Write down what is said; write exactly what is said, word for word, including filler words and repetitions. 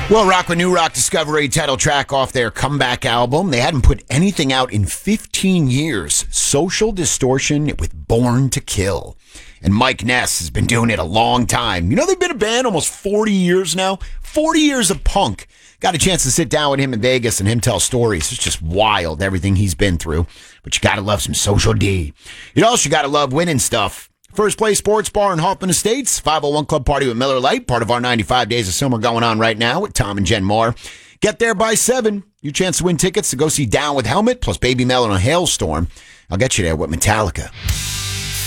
Well, Rock with New Rock Discovery title track off their comeback album. They hadn't put anything out in fifteen years. Social Distortion with Born to Kill. And Mike Ness has been doing it a long time. You know, they've been a band almost forty years now. forty years of punk. Got a chance to sit down with him in Vegas and him tell stories. It's just wild, everything he's been through. But you got to love some Social D. You also got to love winning stuff. First Place Sports Bar in Hoffman Estates. five oh one Club Party with Miller Lite. Part of our ninety-five Days of Summer going on right now with Tom and Jen Moore. Get there by seven. Your chance to win tickets to go see Down with Helmet plus Baby Melon and Hailstorm. I'll get you there with Metallica.